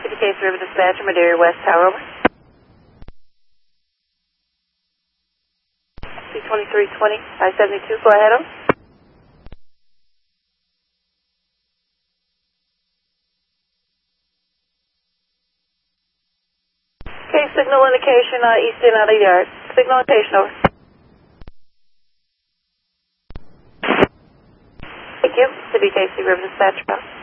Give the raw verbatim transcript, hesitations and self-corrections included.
City Case River Dispatcher, Madeira West Tower, over. C twenty-three twenty, I seventy-two, go ahead, over. Okay, signal indication, uh, east end out of yard. Signal indication, over. Thank you. City Case River Dispatcher.